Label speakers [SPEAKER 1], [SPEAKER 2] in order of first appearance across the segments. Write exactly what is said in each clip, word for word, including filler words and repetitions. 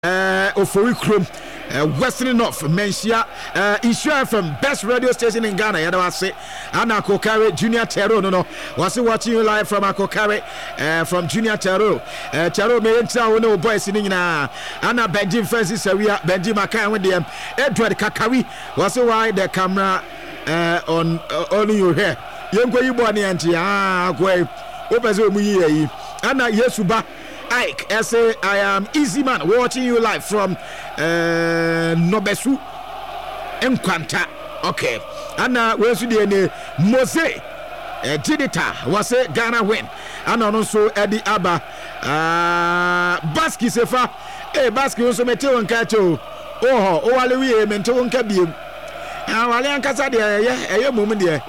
[SPEAKER 1] uh, Ofori Krom, uh, Western North, Mensia, uh, Insure from best radio station in Ghana. You know, I say, Anna Kokare, Junior Terro, no, no, was watching you live from Akokare, uh, from Junior Terro, uh, Terro, me enter, no boys in Anna Benjamin Francis, Area, Benjamin Macan with them, Edward Kakari, was why the camera uh, on uh, only your hair. Young boy, you born the anti, ah, go, open so many, Anna Yesuba. Ike, I say I am Easy Man watching you live from uh, Nobesu Enquanta. Okay, and uh, where's the Mose Jidita was a Ghana win, and also Eddie Abba uh, Baski Sefa, eh, Baski also Meteo and Kato. Oh, oh, Alewi, Mento and Kabium. Now, Alian Casadia, yeah, a moment there.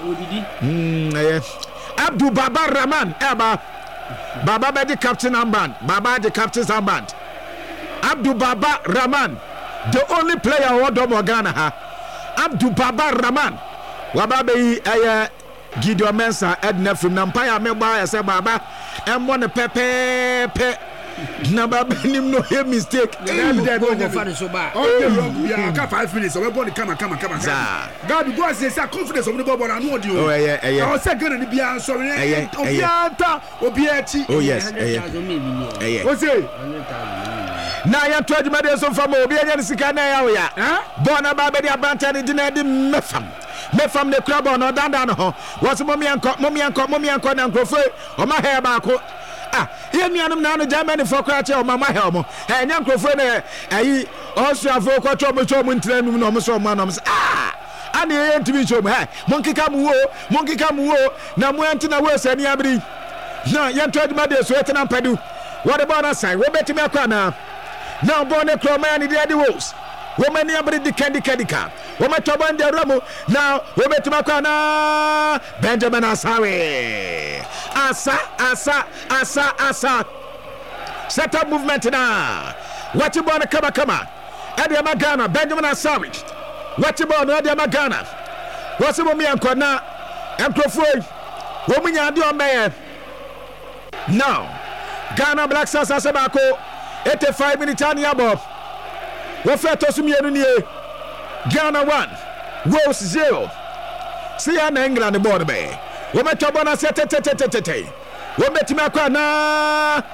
[SPEAKER 1] Abdul Baba Rahman, Abba. Baba be the captain armband. Baba the captain's armband. Abdul Baba Rahman, the only player who do Ghana ha. Abdul Baba Rahman. Baba be uh, Gideon Mensah Edna from Nampaya Meba say Baba and one pepe pe. Number him no hear mistake.
[SPEAKER 2] Okay, wrong. Yeah, I five minutes. We born come come come. God go say say confidence of the ball and what you.
[SPEAKER 1] Oh yeah, yeah.
[SPEAKER 2] I say Ghana be answer.
[SPEAKER 1] Obianta,
[SPEAKER 2] Obiati.
[SPEAKER 1] Oh yes, yeah.
[SPEAKER 2] What's it?
[SPEAKER 1] Na ya twenty minutes so from obi anya sika na ya ya. Eh? Born about be abanta ni dina di mefam. Mefam the club on danda no ho. Was mommy anko, mommy anko, mommy anko na nkrofo. O ma hair ba ko. Ah, here me anum na no Germany for kwache o mama helmo. Eh nya nkrofo na ayi Austria for kwache o mo cho mo ntrenum no mo so ma no. Ah! Ani e ntimi cho mo. Hey, monkey kam wo, monkey kam wo na mo enti na wo se ni abri. Na ye twelve minutes so etina padu. What about that side? We bet me akwa na. Now born a croma and the wolves. Woman never the candy candy car. Woman Toban de Ramo. Now we met Macana Benjamin Asari. Asa, Asa, Asa, Asa. Set up movement now. What you born a kama kama? Eddie Magana, Benjamin Asari. What you born, Eddie Magana? What's the woman Kona? And Crofroy. Woman Yadio Mayor. Now Ghana Black Stars Asabako. eighty-five minutes on the above. What fair to some year? Ghana one, Wales zero. See an England the border bay. What met Tobana set it? What met Macana?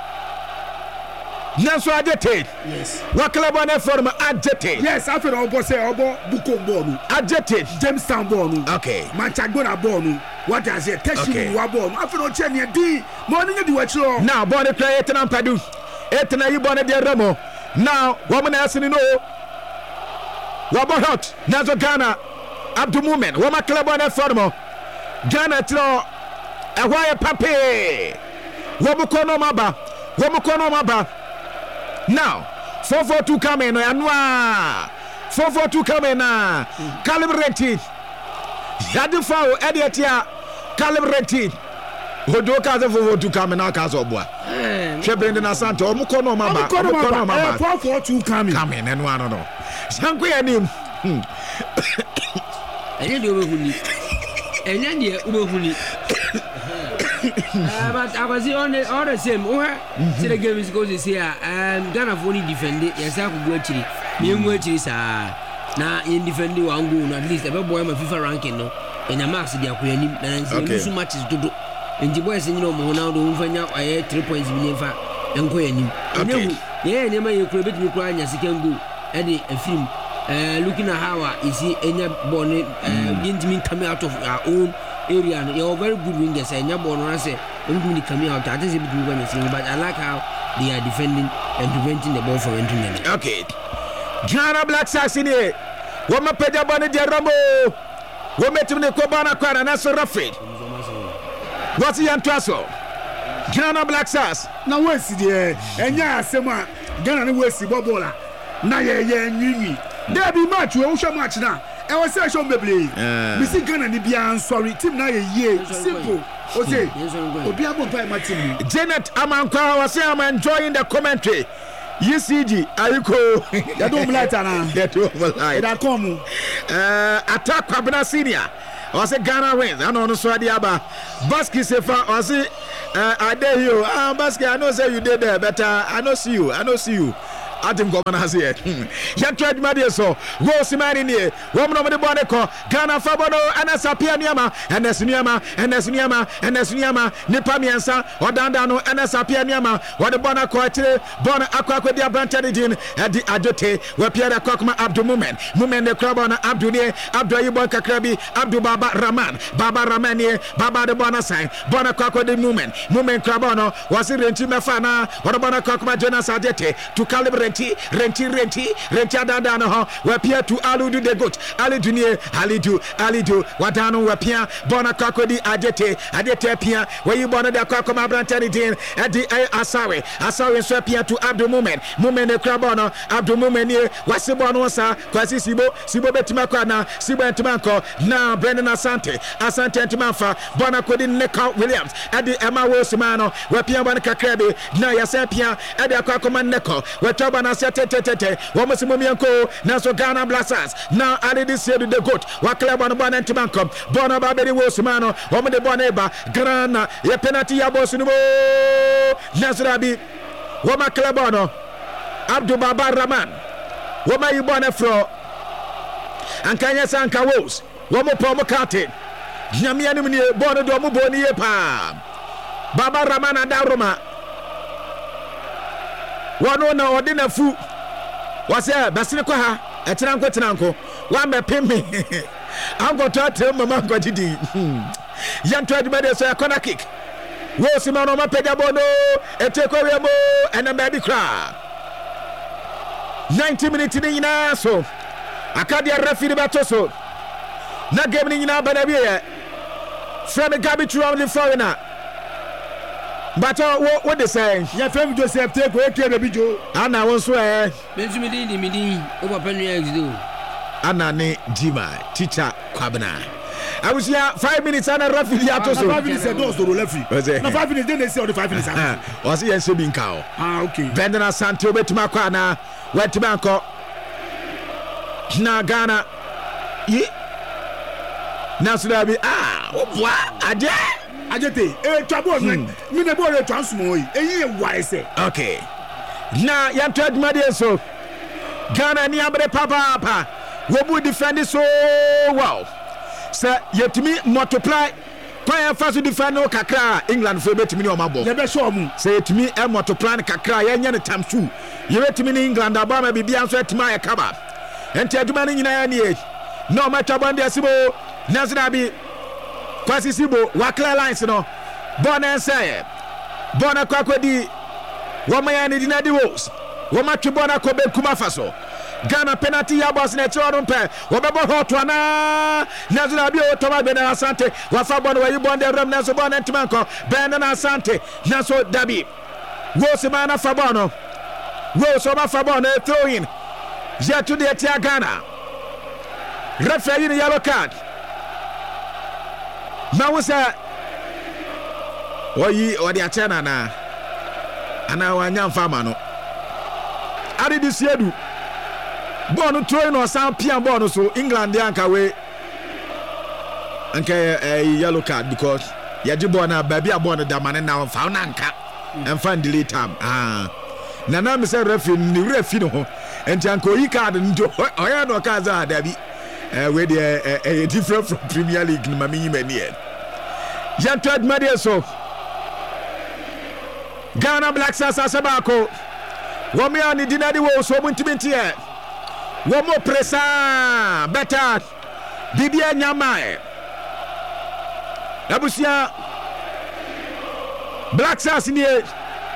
[SPEAKER 1] Nanso Adjete.
[SPEAKER 2] Yes.
[SPEAKER 1] What club on a form Adjete?
[SPEAKER 2] Yes, after all, boss, Obo, Buko Bonu.
[SPEAKER 1] Adjete.
[SPEAKER 2] Jamestown Bonu.
[SPEAKER 1] Okay.
[SPEAKER 2] Manchagona Bonu. What does it? Test you, Wabon. After all, Chenya D. Morning, you watch your. Now,
[SPEAKER 1] Bonnie play it and Padu. Etna you born de Ramo. Now, woman asking no. Wabo hot. Nazo Ghana. Abdu Mumen. Wama club on a formo. Ghana tro. A wire pape. Wabukono maba. Wabukono maba. Now, four four two coming. Anwa. four four two coming. Calibrated. Yadu foul. Ediatia. Calibrated. Hodoka za four four two coming. Now, Kazoboa. Shebrende na Santa omukono mama omukono mama
[SPEAKER 2] four four two coming
[SPEAKER 1] coming and one no sanko ya nim
[SPEAKER 3] enye de obehuni enye de obehuni uh, but I was on the all the same oh see the game is go to see um Ghana for ni defend yesa ko go akiri me mu akiri sa na in defend one goal at least e be boy ma FIFA ranking no enya max dia ko yanim na nsi so matches dodo Enji boys ni no mo na do mfanya aye three points bi nfa enko yanim enewu ye ne ma ye kuro betimi kuro anya second goal e de a film eh looking at how is he enya ball ne yintimi coming out of our own area no you very good wingers enya ball no say only coming out I think they betimi go anya but I like how they are defending and preventing the ball from entering the net.
[SPEAKER 1] Okay, Ghana Black Stars in here woma peja ball de Ramo wo metimi ne ko bana kwa na so Rafi. What's the answer? Ghana Black Stars.
[SPEAKER 2] Now where's the enya asema Ghana ni where's bobola. Na ye ye nwi. There be match we wo match na. E wo say show beble. Me see Ghana ni bia sorry team na ye ye simple. O say obi abon pa ma team.
[SPEAKER 1] Janet Amankwa was say I'm enjoying the commentary. U C G ayiko.
[SPEAKER 2] Ya do mlata na.
[SPEAKER 1] Ya do mlata.
[SPEAKER 2] E da come.
[SPEAKER 1] Eh attack Kwabena Senior. I say Ghana wins. I know no swadi aba. Baski sefa. I say I dare you. Ah Baski, I know say you did there, but uh, I know see you. I know see you. adim gomana hase ya trade media so go simani nie wo mo de bone ko Ghana fa bono anasapia niama anasuniama anasuniama anasuniama nipa miensa odanda no anasapia niama wo de bona ko atire bona akwa akwa dia brantade din edi adote we piara kokma Abdul Mumen Mumen de kraba na Abdul nie Abdul yibon kakrabi Abdul Baba Rahman Baba Rahman nie Baba de bona sign bona kwa akwa de Mumen Mumen kraba no wasi renti mefa na wo de bona kokma Jonas adete to calibre renti renti renti renti adanda no ho we pia to aludu de goat alidu nie alidu alidu wadano we pia bona kwa di adete adete pia we yibon de kwa kokma brantade din edi asawe asawe so pia to Abdul Mumen Mumen de kraba no Abdul Mumen nie wasi bono sa kwasi sibo sibo betima kwa na sibo entima ko na Brendan Asante Asante entima fa bona kodi Neka Williams edi Emma Wosimano we pia bona kakrebe na yasa pia edi akwa koma Neko we toba na sete tete wo musimo mianko na so Ghana Blasters na ali this year the goat wa club on bona entima ko bona ba bedi Wosimano wo mo de bona eba Ghana ye penalty ya boss nubo Nasrabi wo ma club ono Abdul Baba Rahman Woma yibone fro ankanya sanka wos womo pomo kate nyamia nim ne bono do mo boni ye pa Baba Rahman adaroma wono na odina fu wase basine kwa ha etinanko tinanko wa me pemme anko to atem mama anko didi yanto adumade so corner kick wos ma no ma pega bono eteko wemo enamba bi kra ninety minutes ni nyina so akadia referee batoso na game ni nyina bana biye from Gabi round the foreigner but what what they say
[SPEAKER 2] ya fam Joseph take we kere bi jo
[SPEAKER 1] ana won so eh
[SPEAKER 3] bentu mi di mi di o papa nu exdo
[SPEAKER 1] ana ne Jima teacher Kwabena I was here five minutes and a referee atoso
[SPEAKER 2] five minutes and those do referee na five minutes then say on the five minutes
[SPEAKER 1] was here so bin kao
[SPEAKER 2] ah okay
[SPEAKER 1] Brendan Asante obetima kwa na wetima nko na Ghana yi na sulabi ah obwa ade
[SPEAKER 2] ajete e twabo mi ne bo re transmo yi eyi e wise
[SPEAKER 1] okay na ya trade media so Ghana ni abre papa papa wo bu defend so wow say yetimi multiply kwa faso defend no kakra England for betimi ni o mabo
[SPEAKER 2] ye be show mu
[SPEAKER 1] say yetimi e multiply kakra ye nya ne times two ye betimi ni England aba ma bibia so etima ye kaba enti aduma ni nyina ya ni e no ma twabande asibo nasina bi kwasi sibo wa clear lines no bona say bona kwa kwadi wo ma ya ni dinadi wos wo ma twe bona ko be kuma faso Ghana penalty ya boss na choro mpe wobebo hoto na nazira bi o toba Brendan Asante wafa bono wa yibonde ram na so bono ntimanko Brendan Asante na so dabi wo se mana fa bono wo so ba fa bono throw in ya to the tia Ghana referee ni yellow card na wo sa oyi odi achena na ana wanya mfama no ari disiedu Bono throwing or some pian bono so England the anka we anka a yellow card because yaji bona baby a bona da man na fa na anka and find delete time ah na na me say referee ni referee no ho enti anka yi card ndo oya no ka za da bi eh we dey eh different from Premier League no mami mani e ya third media so Ghana Black Stars asabako wo me ani dinadi wo so muntibinti e Womo presa better Bibia Nyamae Abusia Black Stars in here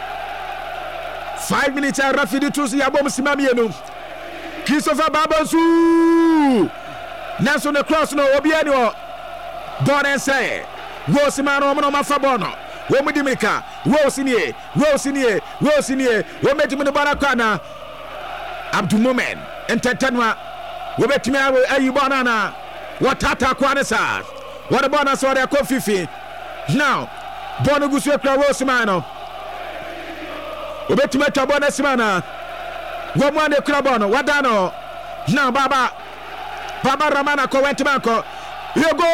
[SPEAKER 1] five minutes and Rafidi to see Abom Simamiano Christopher Babansu Nelson the cross no Obiano Born and say Wosimano Mono Fabono Womidimika Wosinie Wosinie Wosinie Wometim the Barakana Abdul Mumen entertainment we betimi ayi bona na watata kwane sa what bona so dey kofifi now bona gusu ekra Wosimano we betimi atwa bona simana wo mo ane kra bona wadano now baba baba Ramana ko wentimanko you go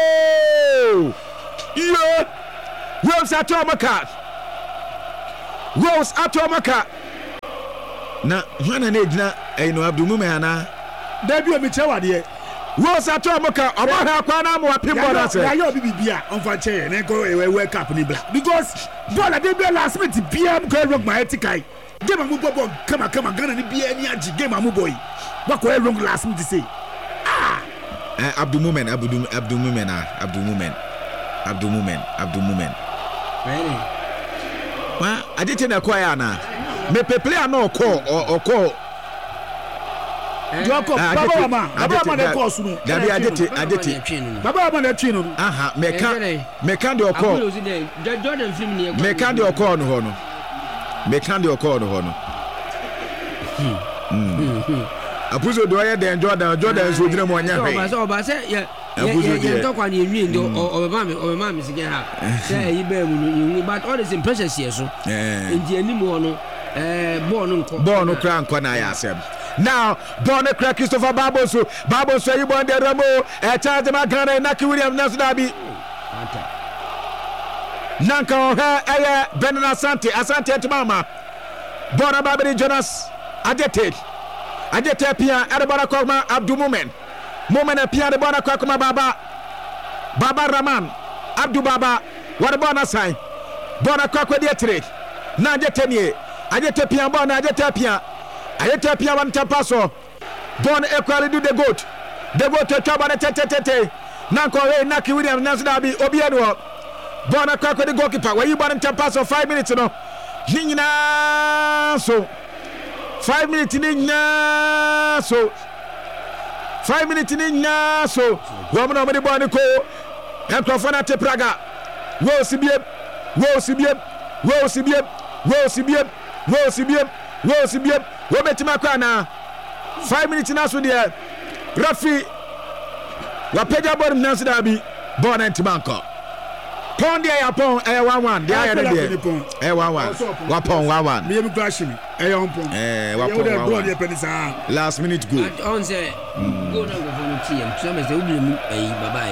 [SPEAKER 1] yeah we sa to maka Rose Atomaka na hwana na ejina eyino Abdul Mumen ana
[SPEAKER 2] Dabi omi chewa de
[SPEAKER 1] Rose Atomaka oba ha kwa na mo apimbo na se
[SPEAKER 2] ya yo bibia on fa che na ko we cup ni bla because ball dey be last minute bia am go wrong my etikai game amu bobo kama kama Ghana ni bia ni agi game amu boy what go wrong last minute say ah
[SPEAKER 1] eh Abdul Mumen Abdul Abdul Mumen Abdul Mumen Abdul Mumen Abdul Mumen
[SPEAKER 3] really
[SPEAKER 1] wa adite na kwa ya na me pe player no call or call
[SPEAKER 2] Joko baba mama baba mama na call sunu
[SPEAKER 1] Dabi adite adite
[SPEAKER 2] baba mama na twi no
[SPEAKER 1] aha me kan me kan de call
[SPEAKER 3] Jordan film ni
[SPEAKER 1] me kan de call no ho no me kan de call no ho no hmm apuzo do ya den Jordan Jordan so dina mo anya hwe
[SPEAKER 3] oba so oba se ya ya to kwa ni enwi ndo obema me obema me sige ha say yi ba mu ni but all this impressions here so
[SPEAKER 1] eh
[SPEAKER 3] ndi ani mo no eh ball no nko
[SPEAKER 1] ball no kra nko na ya asem now ball no kra Christopher Baboso Baboso yi ball de ramo e charge ma Ghana na ki William Nasu Dabi nanka o ha eye Benin Asante Asante Timama ball na Babiri Jonas Adete Adete pia Adebara Koma Abdul Mumen Mumen pia Adebara Koma Baba Baba Rahman Abdul Baba what about na sign bona Koma de trade na Adete nie Adete pia bona Adete pia Adete pia wan tapaso bona equally do the goat the goat to chaba na tete tete nanko we Naki William Nasu Dabi obiano bona Koma the goalkeeper we you bona tapaso five minutes no nyina so five minutes ni nya so five minutes ni nya so woman no me bo ni ko enkrofona te praga wo sibie wo sibie wo sibie wo sibie wo sibie wo sibie wo betima kwa na five minutes na so de Rafi wa peja bor Nasu Dabi bona ntimanko pon dia ya pon eh one one dia ya de eh one one wa pon one one
[SPEAKER 2] me am crash me eh on pon
[SPEAKER 1] eh wa pon one one
[SPEAKER 2] penisa
[SPEAKER 1] last minute goal
[SPEAKER 3] on say go na go for team so me say we mu eh baba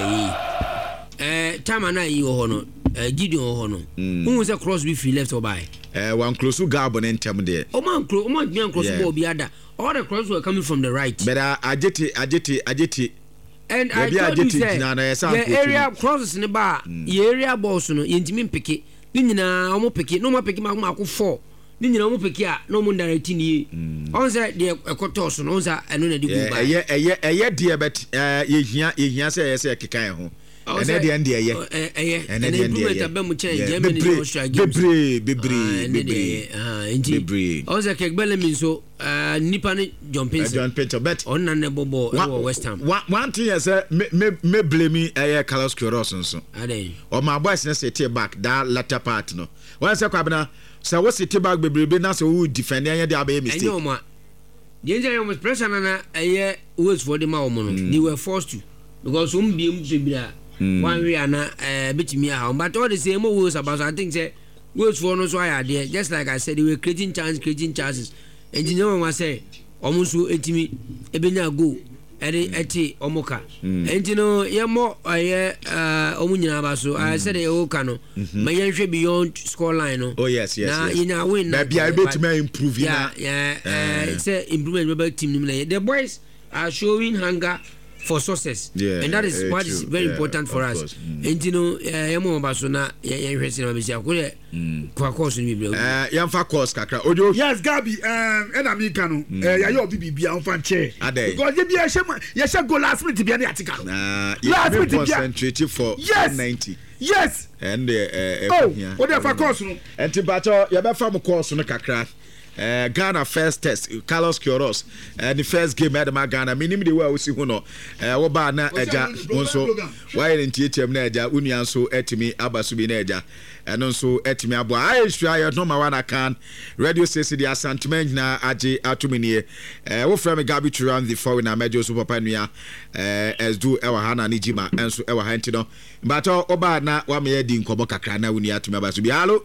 [SPEAKER 3] eh eh time na yi ho no eh Gideon ho no who say cross be free left or by
[SPEAKER 1] eh one close to Gabon entem there
[SPEAKER 3] o man close o man me cross ball bi ada all the crosses were coming from the right
[SPEAKER 1] but ajeti ajeti ajeti
[SPEAKER 3] and I told you say the area crosses in the bar the area balls no yentimi mpeke ni nyina omo peke no mo peke ma ko four ni nyina omo peke a no mo direct ni on say the ekoto so no say eno na di go ba
[SPEAKER 1] eye eye eye de bet ye hia ye hia say say kekan ho ene de ende eye
[SPEAKER 3] eye ene de ende eye be mu chen Germany no Australia
[SPEAKER 1] bebre bebre
[SPEAKER 3] bebre ah enti on say kegbele min so nipa ni John Pinson
[SPEAKER 1] John Pinson bet
[SPEAKER 3] on na ne bobo e West Ham
[SPEAKER 1] one thing is me me blame eye Carlos Queiroz nso
[SPEAKER 3] ade
[SPEAKER 1] o my boys na sit back that latter part no one say kwabena say we sit back bebrebe na say we defend eye dey abey mistake
[SPEAKER 3] enyo ma the engineer was pressure na eye West for the ma omo no they were forced to because um biem bebira one way na eh betimi ha but all the same was about I think say West for no so I there just like I said they were creating chances creating chances engineer was say omo so etimi ebenya go ere eti omoka engineer ye mo aye omo nyina ba so I said e o ka no ma ye hwe beyond score line no
[SPEAKER 1] oh yes yes
[SPEAKER 3] na ina win
[SPEAKER 1] na bia betimi improve
[SPEAKER 3] yeah yeah uh, say improvement by team the boys are showing hunger for success
[SPEAKER 1] yeah,
[SPEAKER 3] and that is what
[SPEAKER 1] true.
[SPEAKER 3] is very yeah, important for us and you know yemo baso na ye hwese na be sia ko le kwa course ni bi
[SPEAKER 1] eh yamfa course kakra ojo
[SPEAKER 2] yes Gabi um and America no eh ya yo bibi bia on fan chair because ye bia she ye she go last minute bia na atika
[SPEAKER 1] na last minute concentrate for
[SPEAKER 2] yes.
[SPEAKER 1] ninety
[SPEAKER 2] yes
[SPEAKER 1] and eh
[SPEAKER 2] oh what the fa course no
[SPEAKER 1] enti bacho ye be fa mo course no kakra Uh, Ghana first test Carlos Queiroz uh, the first game at the Ghana minimum the way we see huno uh, wo ba na eja wonso why ntiem na eja unuan so etimi abasubi na eja eno so etimi abo ai hwa ye no ma wana kan radio station the asantment na age atumini uh, wo from Gabi Turan the foreign na major super papa nua uh, as do ewa hana ni jima enso ewa hanti no but oba na wa me di nkobo kakra na unuan atumi abasubi hallo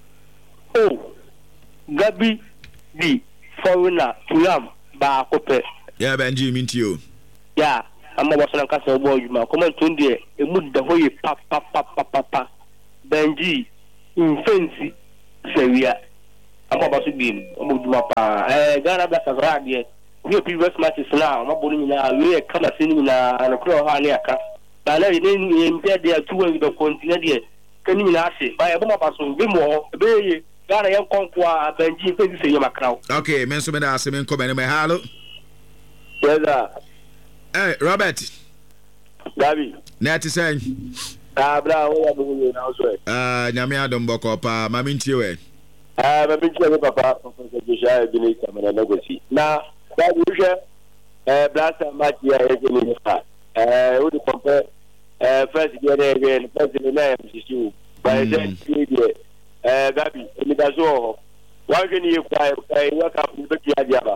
[SPEAKER 4] oh Gabi di foreigner tulam ba kope
[SPEAKER 1] ya Benji mintio
[SPEAKER 4] ya amma wasana kasa obo yuma comment tunde e mudda hoye pa pa pa pa pa Benji infensi sevia ama ba so bi mo duma pa eh Ghana Black Stars radio we previous matches now ma bonu na we kama sini na na kro ha ne aka ba na ni ni mpe de two we be continue de kani ni na ase ba e ba ba so bi mo be ye Ghana yan konko a banji fe di se ye makraw.
[SPEAKER 1] Okay, men so me da ase men ko me hello.
[SPEAKER 4] Yes sir.
[SPEAKER 1] Hey Robert.
[SPEAKER 4] Gabi.
[SPEAKER 1] Na ti say.
[SPEAKER 4] Ah bra o ya bu na so e.
[SPEAKER 1] Ah nyame adom boko pa ma mintie we.
[SPEAKER 4] Ah ma mintie we papa Professor Joshua Ebini Kamara na gosi. Na that usual uh, blast match here again fa eh we compare uh, first game again first game na M C C by then the eh Gabi ni da so wa je ni kwa kai wa ka bu be ya dia ba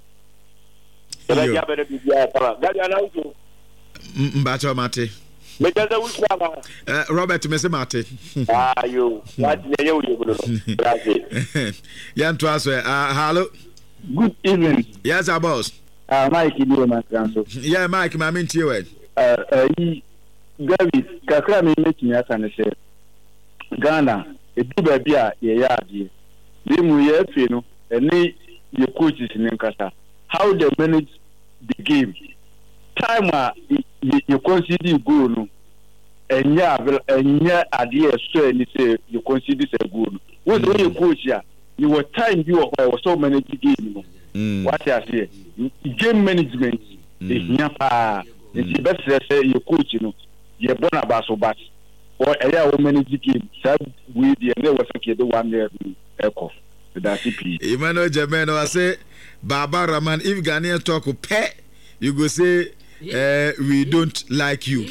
[SPEAKER 4] ba ya ba de dia ba Gabi anauso
[SPEAKER 1] mbacho mate
[SPEAKER 4] me jaza uswa ba
[SPEAKER 1] eh Robert me se mate
[SPEAKER 4] ah yo what ne yo yo no grazie
[SPEAKER 1] yan to aso ah hello.
[SPEAKER 5] Good evening.
[SPEAKER 1] Yes, our boss.
[SPEAKER 5] Uh, Mike, you know my grandson.
[SPEAKER 1] Yeah, Mike, my mean to you.
[SPEAKER 5] Uh, uh, he, Gavi, Kakra, me making us and say, Ghana, a two baby, a yard, Limu, you know, and they, your coaches in Nkasa. How they manage the game. Time, uh, you consider good, and yeah, and yeah, idea, so, and say, you consider a good. What do you coach here? You were time you were so many games. Mm. What I say, game management mm. is never. It's best to say you coach, you know, you're born about so bad. Or a year manage game. So we the never was okay the one there echo. That's C P.
[SPEAKER 1] Emmanuel Jameno, I say, Baba Rahman, if Ghanaian talk with pet, you go say, uh, we don't like you.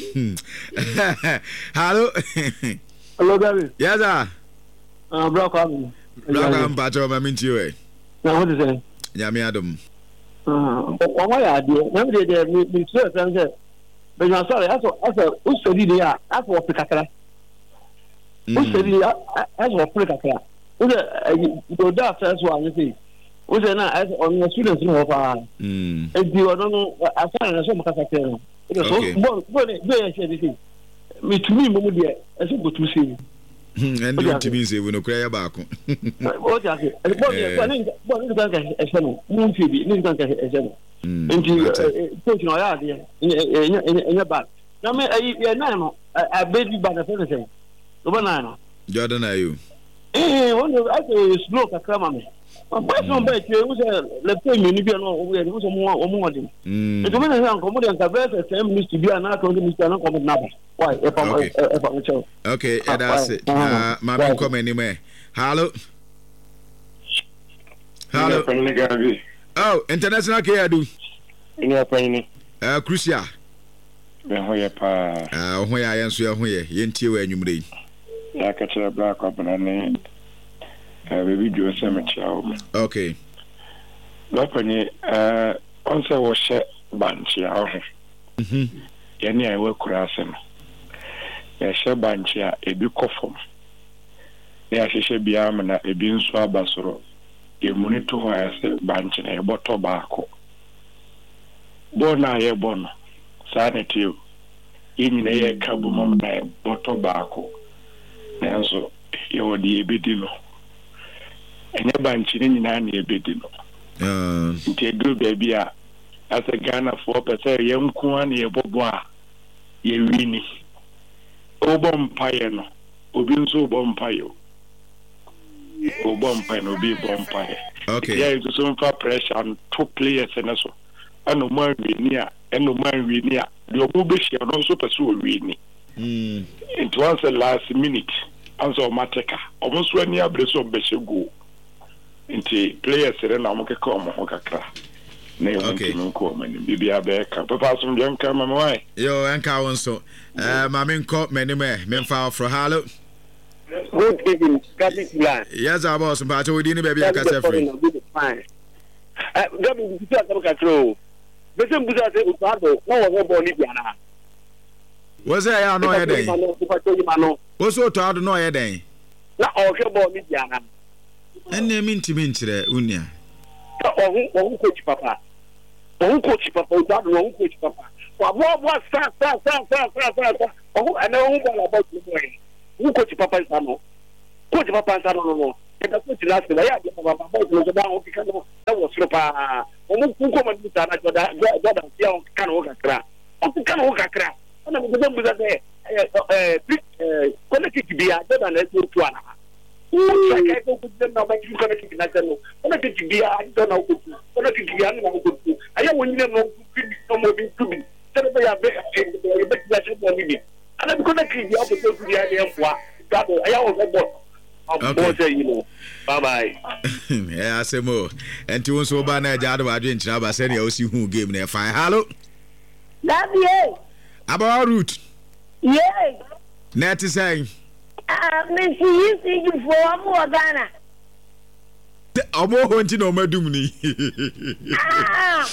[SPEAKER 1] Hello.
[SPEAKER 5] Hello, David.
[SPEAKER 1] Yes, sir.
[SPEAKER 5] Uh, Brock Army.
[SPEAKER 1] Black and Pacho, my mean to you.
[SPEAKER 5] Now, what is it?
[SPEAKER 1] Yami Adam.
[SPEAKER 5] Uh, why are you? Never did me, sir, and said, but you're sorry, I saw, I saw, who said it? I saw Picatra. Who said it? I saw Picatra. Who's a go down first one, you see. Who's an eye on your students in Hopper? And you don't know, I found a some Casacano. Me to me, Moody, as a good to see.
[SPEAKER 1] And you to me say we no cry back.
[SPEAKER 5] What is it? What is that? A son, moon phoebe, Lincoln, a son. And you put your idea in your back. Now, I beg you by the first the banana.
[SPEAKER 1] Jordan, are you?
[SPEAKER 5] Eh, one of us smoke a crummy. But no bet you was a let's say, you know, we was a more or more. The women are commodity and the same needs to be an out of the Mister Uncommon number. Why, if I'm a child.
[SPEAKER 1] Okay, that's it. Uh, Mammy, come anywhere. Hello. Hello. Oh, international care do.
[SPEAKER 4] In your training.
[SPEAKER 1] Uh, Crucia. Uh, where I answer your way, Yenty, where you may.
[SPEAKER 6] I catch a black up and a name. Baby, do a cemetery.
[SPEAKER 1] Okay.
[SPEAKER 6] Lopany, uh, also was set bunch. Hm. Any I will cross him. A share bunch here, a big coffin. There should be armor, a bean swabasoro. You monitor her as a bunch and a bottle barco. Born I a bon, sanity. In a cabo mom, bottle barco. And so you would be a bidino. And a bunch in any a bidino. Uh, do baby as a Ghana for per se, young Kwan, ye bobois, ye winnie. O bompire, Obinso bompire. O bompire, no be bompire.
[SPEAKER 1] Okay.
[SPEAKER 6] There is some pressure on two players and so. I no man we near, and no man we near. The Obubish and also pursue winnie. It was the last minute. Answer Mateka. Almost when you have Bresso Besego. Into players and I'm going to come on Kakra. Okay. Bibi Abeka. Papa, some young come away.
[SPEAKER 1] Yo, and Cowan so. Uh, Mammy caught many men, men file for Hallo.
[SPEAKER 4] Good evening, Captain Black.
[SPEAKER 1] Yes, I was, but we didn't baby. I can't free.
[SPEAKER 4] Fine. Uh, Gabi, you can't come control. The same good as a battle. No one will leave Yana.
[SPEAKER 1] Was there a no day? What's so tired of no day?
[SPEAKER 4] Not all about Midiana.
[SPEAKER 1] And they mean to mean to the Unia.
[SPEAKER 4] Oh, coach Papa. Oh, coach Papa, that wrong coach Papa. What was that? Oh, I know about the boy. Who coach Papa is no. Coach Papa is no. da ko ti last ba ya ga ba ba ko so ba o ki kan no da wo soro pa o mu ku ko ma ni ta na joda joda ti o kan o kakra o kan o kakra ona mi do mu za eh eh eh ko na ki bi ya joda na so tu ana o ka ka ko ku na ba ki ko na ki na no ona ki bi ya do na ko ona ki bi ya na ko ku aya wo ni no ku bi no mo bi ku bi se ba ya be be ya se mo bi ana bi ko na ki bi ya ko ku bi ya ni enfwa ga do aya wo go okay you know bye bye
[SPEAKER 1] yeah asemo enti won so ba na ja do adwe nchira ba se ne o si hu game na fine hello
[SPEAKER 7] Dabi
[SPEAKER 1] about route
[SPEAKER 7] yeah
[SPEAKER 1] net say
[SPEAKER 7] ah me see see you for mo Ghana
[SPEAKER 1] omo ho nti no madum ni
[SPEAKER 7] ah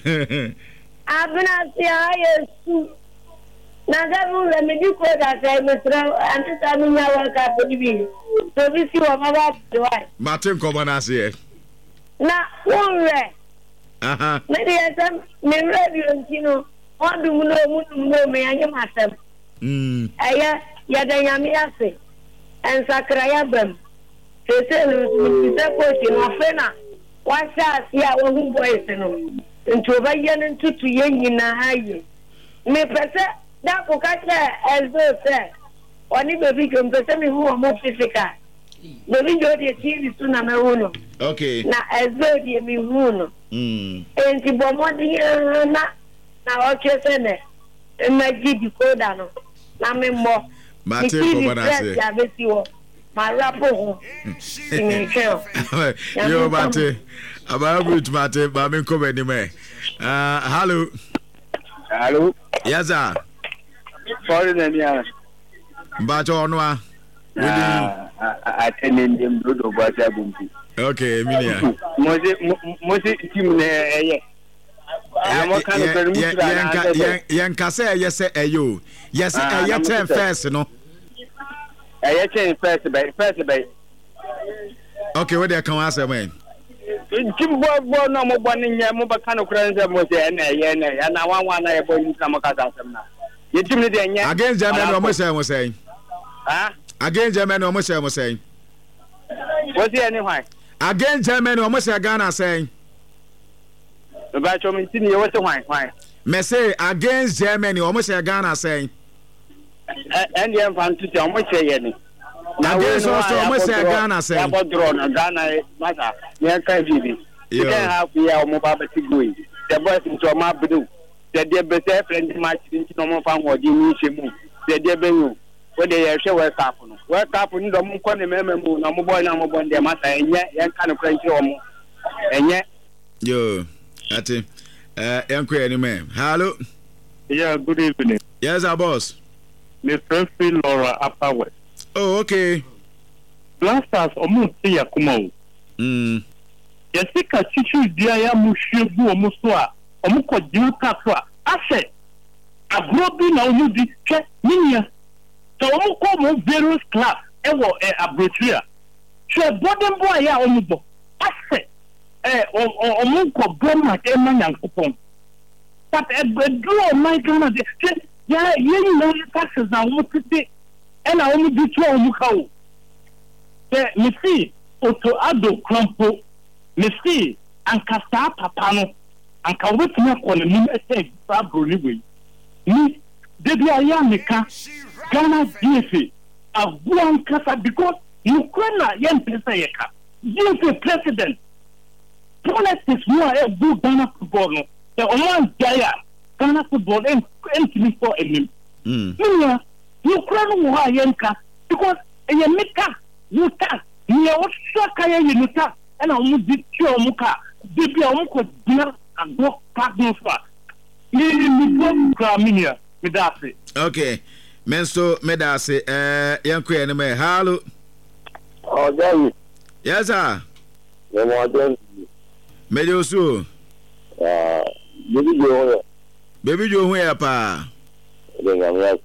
[SPEAKER 7] abna si ayesu na garu le me di ko da sai me tra anta mi nya wa ka po bi so bi si wa ma ba do ai
[SPEAKER 1] Martin komo na se
[SPEAKER 7] na unre
[SPEAKER 1] aha
[SPEAKER 7] me di asam me radio ntino on dum no mu dum no me anya masam
[SPEAKER 1] mm
[SPEAKER 7] aya ya da nya mi ase en sakra ya bam se se lu se ko ti no fena wa sha si a wo hu boys no nto ba ye ntutu ye nyina haye me pese da ko ka che ezo se oni baby ko pese mi hu mo physical baby jo de T V tu na me hu no
[SPEAKER 1] okay
[SPEAKER 7] na ezo de mi hu no
[SPEAKER 1] mm
[SPEAKER 7] enti bo mo di na na o che se ne ma gi di ko da no na me mo
[SPEAKER 1] Martin ko na se
[SPEAKER 7] ya be si wo ma rapo ho
[SPEAKER 1] yo Martin about route Martin ba me ko be ni me ah hello
[SPEAKER 5] Hello.
[SPEAKER 1] yes sir
[SPEAKER 5] Sorry, Nania.
[SPEAKER 1] But on wa.
[SPEAKER 5] I attended them blood of water.
[SPEAKER 1] Okay, Minia.
[SPEAKER 5] Mosi team ne eh.
[SPEAKER 1] Yan kase yes ayo. Yes ayo ten first no.
[SPEAKER 5] Ayo ten first by first by.
[SPEAKER 1] Okay, what they can answer man.
[SPEAKER 5] Team boy boy no mo boni nya mo ba kan kura nse mo se na ye na ya na wan wan na ye boy ni na mo ka ta sem na. Ye team ni de nya.
[SPEAKER 1] Against Germany no mo say mo say.
[SPEAKER 5] Ah?
[SPEAKER 1] Against Germany no mo say mo say.
[SPEAKER 5] What say any why?
[SPEAKER 1] Against Germany no mo say Ghana say.
[SPEAKER 5] Ba cho mi tin ye what why why?
[SPEAKER 1] Me say against Germany no mo say Ghana say.
[SPEAKER 5] And the fan to say mo say ye ni.
[SPEAKER 1] Na we so so mo say Ghana say.
[SPEAKER 5] Ya bo draw na Ghana mata. Ye kan bibi. You can have ya mo ba ba ti go. The boys into ma bedu. The dear better friend match into no fan wo di ni shemu. The dear benu. What they share work up no. Work up ni do mo ko ne mememu na mo boy na mo bon de mata enye ye kan kranchi o mo. Enye.
[SPEAKER 1] Yo. Ati. Eh enko any man. Hello.
[SPEAKER 6] Yeah, good evening.
[SPEAKER 1] Yes, our boss.
[SPEAKER 6] Mister Phil Laura Upper West.
[SPEAKER 1] Oh, okay.
[SPEAKER 6] Blasters omo ti yakuma o.
[SPEAKER 1] Mm.
[SPEAKER 6] Yesika chichu dia ya mushegu omo so a omo ko jiu kaso a ase agrobi na omo di che ninia so omo ko mo various class e wo e abrotria che bodem boy ya omo bo ase eh omo ko boma e ma yankopon but e do my God che ya ye no taxes na omo tete e na omo di to omo ka o eh me see auto ado krampo me see ankasa papa no anka wetuma ko ne nim ese fabro ni we ni debi aya meka Ghana D F A aguan kasa because Ukraine yen pesa yeka D F A president politics more e do Ghana football no the one dia Ghana football en en for enim
[SPEAKER 1] Mm.
[SPEAKER 6] Niya Ukraine wo ha yenka because e meka yuta ni o saka ye yuta and I'm with you, Muka. Debbie, I'm going to and go back no far. Meaning, we go Graminia, Medasi.
[SPEAKER 1] Okay. Menso Medasi, eh, Yanko anime. Hello.
[SPEAKER 4] Oh, Jerry.
[SPEAKER 1] Yes, sir.
[SPEAKER 4] No more than
[SPEAKER 1] Medio so.
[SPEAKER 4] uh, maybe you
[SPEAKER 1] Baby, you here, pa.
[SPEAKER 4] then I'm asking.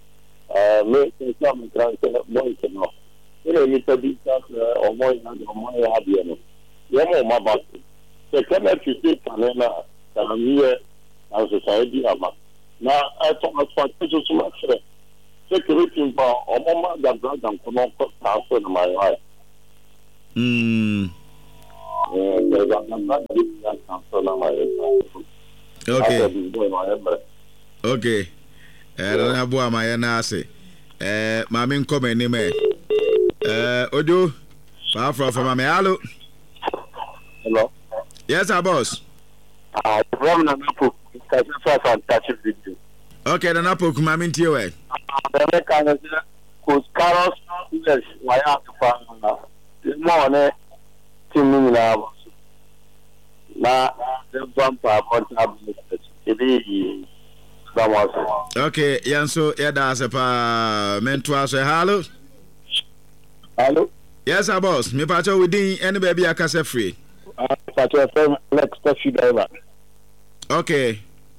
[SPEAKER 4] Uh, make some transfer boys no. Ele ni tabi ta omo ina omo ya bia no ye mo ma ba se kama tu te kana na na miye na society ama na ato ato ato so ma sere se kiri timpa omo ma da da da ko no ko ta so na mai ai
[SPEAKER 1] Mm. Okay. Okay. Eh, don't have boy my nase. Eh, mami come any me. Eh, Ojo. Far from from me. Hello.
[SPEAKER 4] Hello.
[SPEAKER 1] Yes, our boss.
[SPEAKER 4] Ah, from Nanapo. It's a fantastic video.
[SPEAKER 1] Okay, then I put mami into you.
[SPEAKER 4] The kind Coach Carlos, yes, why have to find this morning. Team now. Now, the bumper on top of it.
[SPEAKER 1] Okay, Yanso, Yada Sepa, Mentua say hello.
[SPEAKER 4] Hello.
[SPEAKER 1] Yes, our boss. Me pacho within any baby I can say free.
[SPEAKER 4] Uh, pacho from next taxi driver.
[SPEAKER 1] Okay.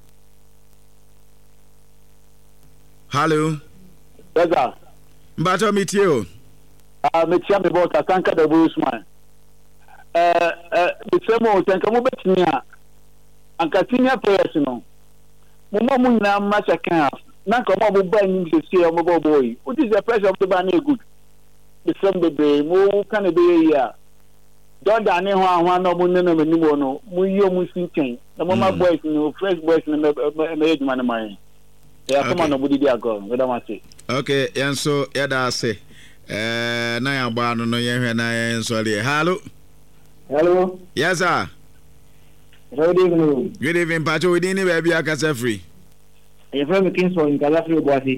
[SPEAKER 1] Hello.
[SPEAKER 4] Yes, sir.
[SPEAKER 1] Mbacho meet you.
[SPEAKER 4] Ah, me tia me boss asanka the bushman. Eh, eh, the same old tanka mo betnia. Anka senior players no. Mama munna matcha kan na ko mo bo anyim se se mo bo boy. What is the pressure of the ban good? The same baby mo kan be ya. Jordan ho ahwa no mo nene mani mo no. Mo yo mo sinchen. Na mama boys no fresh boys no me eduma na man. Ya come no body dia go. We don't say.
[SPEAKER 1] Okay, Yanso Yada say. Eh, na ya ba no no ye hwe na ye nsori. Hello.
[SPEAKER 4] Hello.
[SPEAKER 1] Yes, sir.
[SPEAKER 4] Good evening.
[SPEAKER 1] Good evening, Pacho. We didn't baby I can say free.
[SPEAKER 4] You from Kingston in Calafrio Boise.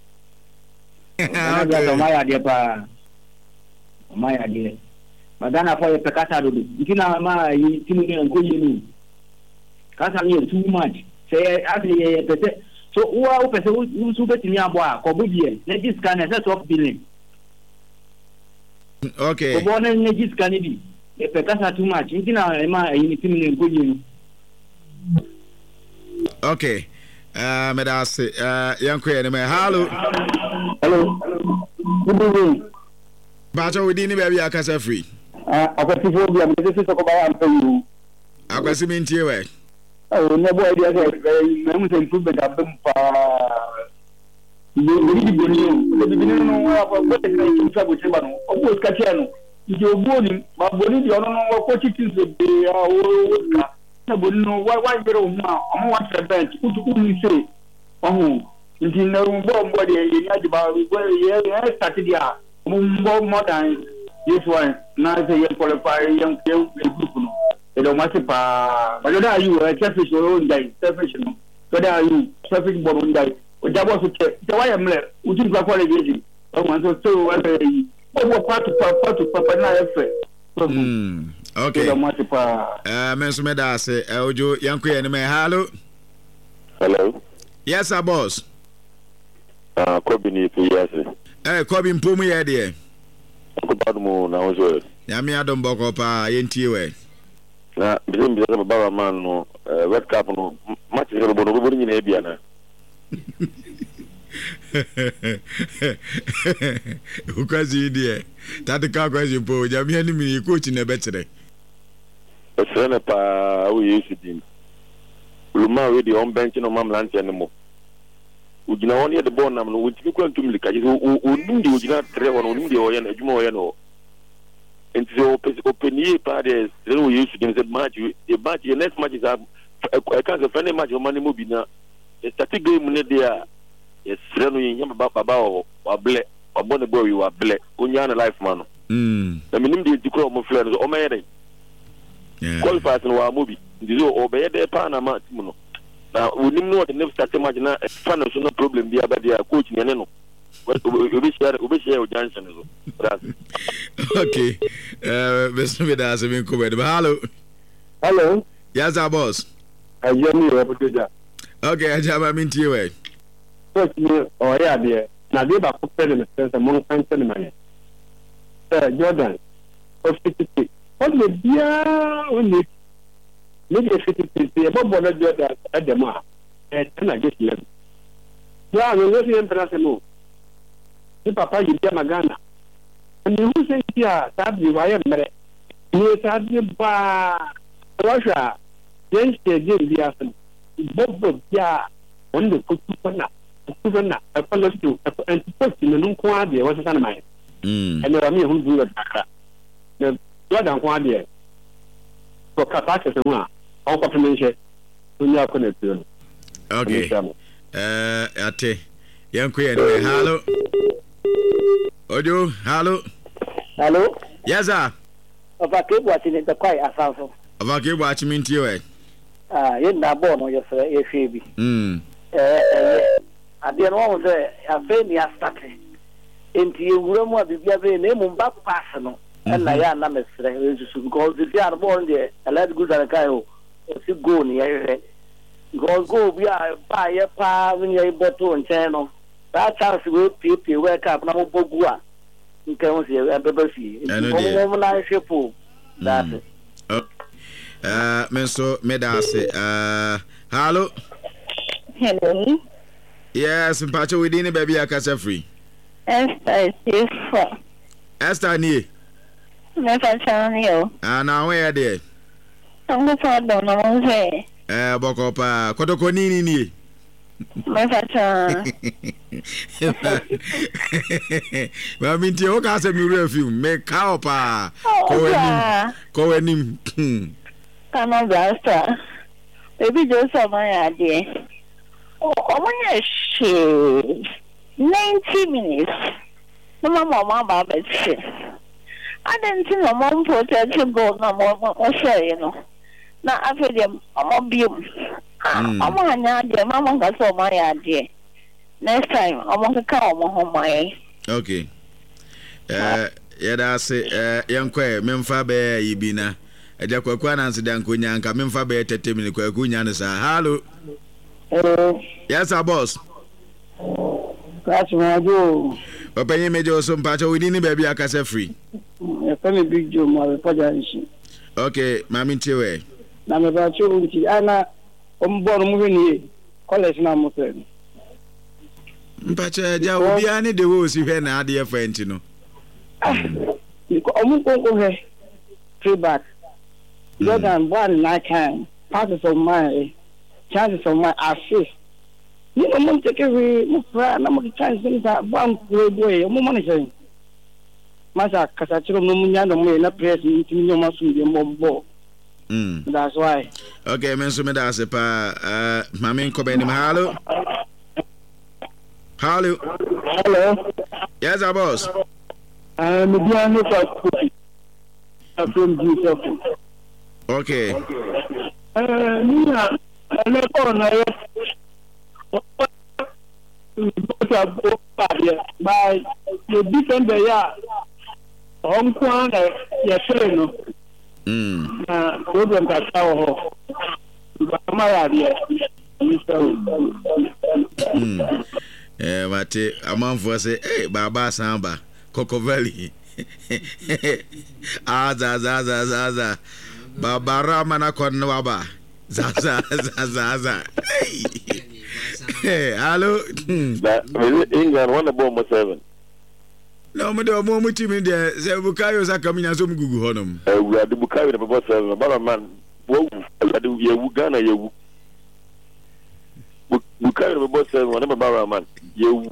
[SPEAKER 1] Okay.
[SPEAKER 4] My idea pa. My idea. Madana for the Kasa do. Ikina ma yi timu ni nko yenu. Kasa ni too much. Say actually pese so uwa u pese u su betimi abo a ko budie. Na dis kan na twelve billion.
[SPEAKER 1] Okay.
[SPEAKER 4] Ko bona na dis kan bi. E pe Kasa too much. Ikina ma yi timu ni nko yenu.
[SPEAKER 1] Okay. Uh, me da say uh yanko ye me hello.
[SPEAKER 4] Hello. Good evening.
[SPEAKER 1] Pacho we didn't baby I can say free.
[SPEAKER 4] Ah, akwati fo bi am de se ko ba am pe you.
[SPEAKER 1] Akwasi mi ntie we.
[SPEAKER 4] Oh, no boy dia say na mu say improve da bem pa. Ni ni bi ni ni bi ni no wa ko ko te na ki sa go che ba no. O ko ska che no. Ndi ogbo ni ma boni di ono no wa ko chi tin se be a o ka. Na boni no wa wa ngere o ma o mo wa tre bench. Utu ku ni say. Oh, ndi na mbo mbo de ye nya di ba go ye ye start dia. Mbo more than this one. Na say ye qualify young group no. They don't want to pa. But what are you? A selfish or die? Selfish no. What are you? Selfish born die. What that was to say? Why am I? Would you go for a visit? I want to so what are you? Oh, part to part to papa na effort.
[SPEAKER 1] Hmm. Okay.
[SPEAKER 4] They don't want to pa.
[SPEAKER 1] Uh, Mensu me da say Ojo yanko ye me hello.
[SPEAKER 4] Hello.
[SPEAKER 1] Yes, sir, boss.
[SPEAKER 4] Ah, Kobi ni pe yes.
[SPEAKER 1] Eh, Kobi mpumu ye de.
[SPEAKER 4] Ko ba mu na ozo.
[SPEAKER 1] Ya mi adom boko pa ye ntie we.
[SPEAKER 4] Na bizim bizim baba man no World Cup no match zero bono bono ni na ebia na.
[SPEAKER 1] Ukwazi die. Tati ka kwazi po ja mi ani mi coach na betere.
[SPEAKER 4] Esene pa we use din. Luma we di on bench no mamlante animo. Ujina woni de bon nam no wutimi kwantum lika ji o ndim di ujina tre wono ndim di o yen adwuma o yen o. Enti so openie pa de zero we use din said match the match the next match is a I can't friendly match o mani mo bi na static game ne dia yes no yin baba baba o able obone boy we able onya na life man.
[SPEAKER 1] Mm.
[SPEAKER 4] Na minim de dikro mo flare o mayede.
[SPEAKER 1] Yeah.
[SPEAKER 4] Qualifiers no wa mo bi. Ndi so obeyede pa na ma tim no. Na wonim no the next start match na fan so no problem bi abadia coach ne ne no. Obi share obi share o Johnson so.
[SPEAKER 1] Okay. Uh, Mister Vida has been covered. Hello.
[SPEAKER 4] Hello.
[SPEAKER 1] Yes, our boss.
[SPEAKER 4] Ajami Repuja.
[SPEAKER 1] Okay, Ajama minti we.
[SPEAKER 4] Coach me o ya de. Na de ba ko pele me sense mo kan tele mane. Eh Jordan. O fifty. O le bia o le. Le de fifty e bo bo na Jordan e de ma. Eh na get le. Ya no le fi entrance no. Ni papa yi dia magana. Ni hu se dia tabi wa ye mere. Ni tabi ba Russia. Yen se je dia san. Bobo dia wanda ko tupana. Tupana a follow to and post in nun ko ade wa sana mai.
[SPEAKER 1] Mm.
[SPEAKER 4] And there are me who do that.
[SPEAKER 8] the Jordan Quadia. For Capacious and one, all confirmation. When you are connected.
[SPEAKER 1] Okay. Uh, ate. Young Queen, hello. Ojo, hello.
[SPEAKER 9] Hello.
[SPEAKER 1] Yes, sir.
[SPEAKER 9] Of a kid watching it, the quiet assassin.
[SPEAKER 1] Of a kid watching me to you.
[SPEAKER 9] Ah, you're not born on your baby.
[SPEAKER 1] Hmm.
[SPEAKER 9] I didn't want to say, I feel me a starting. Into your room, what did you have a name of back personal? And I am not necessarily because if you are born there, a let good at a guy who is go near. Go, go, we are by a pa when you're able to and channel. That chance will people wake up now, Bogua. You can see a baby. Woman, I ship pool. That's it.
[SPEAKER 1] Uh, Menso Medase. Uh, hello.
[SPEAKER 7] Hello.
[SPEAKER 1] Yes, Pacho within a baby, I can say free.
[SPEAKER 7] Esther is for
[SPEAKER 1] Esther near.
[SPEAKER 7] Never tell you.
[SPEAKER 1] And now where there?
[SPEAKER 7] I'm the father, no way.
[SPEAKER 1] Eh, Bokopa, Kotokonini ni.
[SPEAKER 7] Never tell.
[SPEAKER 1] Well, I mean, you can't say me review. Make cow pa. Go in.
[SPEAKER 7] Come on, Blaster. Maybe just on my idea. Oh, my shit. Ninety minutes. No, Mamma, Baba, I didn't see no mom protect to go no more, say, you know. Now, after them, I'm a beam. I'm on an idea, Mamma got so my idea. Next time, I want to call my home my.
[SPEAKER 1] Okay. Uh, yeah, that's it. Uh, young quay, Memfa Bear, Ibina. A Jaquan answered Dankunya and Memfa Bear, Tetemini, Quacunya, hello.
[SPEAKER 9] Hello.
[SPEAKER 1] Yes, our boss.
[SPEAKER 9] That's my do.
[SPEAKER 1] Open your major some patch within the baby, I can say free.
[SPEAKER 9] A family big Joe, my apology.
[SPEAKER 1] Okay, Mammy Chewe.
[SPEAKER 9] I'm about you, Anna, I'm born moving here. College number ten.
[SPEAKER 1] Pacha, Jawiani, the wolves you had an idea friend, you know.
[SPEAKER 9] You almost go here. Three back. Jordan, one night time. Passes of my chances of my assist. You know, I'm taking away my number chance that one great way. I'm monitoring. Masa, Casachro, Mumiano, may not press me to your muscle, your mom. That's why.
[SPEAKER 1] Okay, Mensume, that's a pa, uh, Mammy Cobenham, hello. Hello.
[SPEAKER 9] Hello.
[SPEAKER 1] Yes, our boss.
[SPEAKER 9] I'm a piano from Jesus.
[SPEAKER 1] Okay.
[SPEAKER 9] Uh, Nina, I never know. By the different day, Hong Kong, yes,
[SPEAKER 1] Hmm.
[SPEAKER 9] Program that our my idea.
[SPEAKER 1] Hmm. Eh, what a month for say, hey, Baba Samba, Coco Valley. Ah, Zaza, Zaza, Baba Ramana Konwaba. Zaza, Zaza. Hey, hello.
[SPEAKER 4] England won the bomb seven.
[SPEAKER 1] No, me do more much in there. Say Bukayo is coming as some Google Honum.
[SPEAKER 4] We are the Bukayo the seven. But man, wo do you Uganda you Bukayo the seven. Whatever Barra man. You.